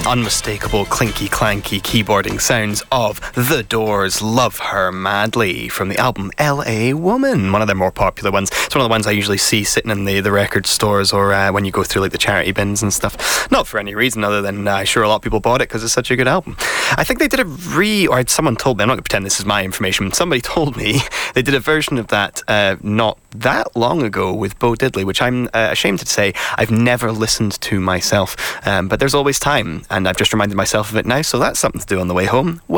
unmistakable clinky clanky keyboarding sounds of The Doors' Love Her Madly from the album L.A. Woman, one of their more popular ones. It's one of the ones I usually see sitting in the record stores or when you go through like the charity bins and stuff. Not for any reason other than sure a lot of people bought it because it's such a good album. I think they did or someone told me, I'm not going to pretend this is my information, somebody told me they did a version of that not that long ago with Bo Diddley, which I'm ashamed to say I've never listened to myself, but there's always time and I've just reminded myself of it now, so that's something to do on the way home.